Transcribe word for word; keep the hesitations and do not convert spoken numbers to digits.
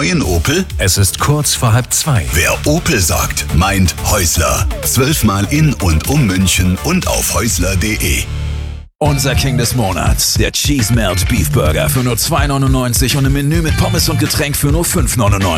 neuen Opel? Es ist kurz vor halb zwei. Wer Opel sagt, meint Häusler. Zwölfmal in und um München und auf häusler punkt de. Unser King des Monats, der Cheese Melt Beef Burger für nur zwei neunundneunzig und ein Menü mit Pommes und Getränk für nur fünf neunundneunzig.